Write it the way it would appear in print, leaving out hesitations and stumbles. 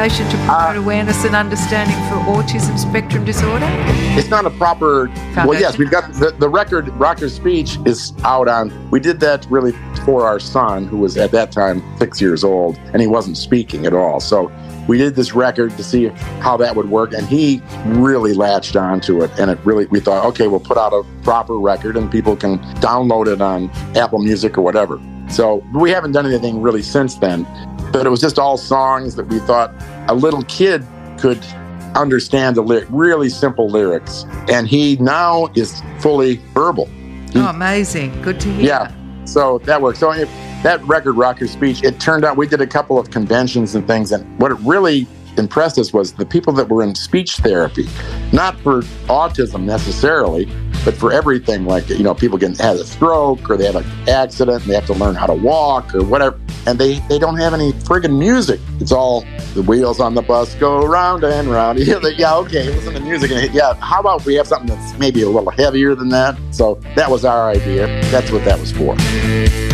to promote awareness and understanding for autism spectrum disorder? It's not a proper... Foundation? Well, yes, we've got the record, Rocker's Speech, is out on... We did that really for our son, who was at that time 6 years old, and he wasn't speaking at all. So we did this record to see how that would work, and he really latched onto it. And we thought, okay, we'll put out a proper record, and people can download it on Apple Music or whatever. So we haven't done anything really since then. But it was just all songs that we thought a little kid could understand the really simple lyrics. And he now is fully verbal. Amazing. Good to hear. Yeah, so that works. So that record, Rocker's Speech, it turned out we did a couple of conventions and things. And what it really impressed us was the people that were in speech therapy, not for autism necessarily, but for everything, like, people have a stroke or they have an accident and they have to learn how to walk or whatever. And they don't have any friggin' music. It's all the wheels on the bus go round and round. Yeah, okay, listen to music. And yeah, how about we have something that's maybe a little heavier than that? So that was our idea. That's what that was for.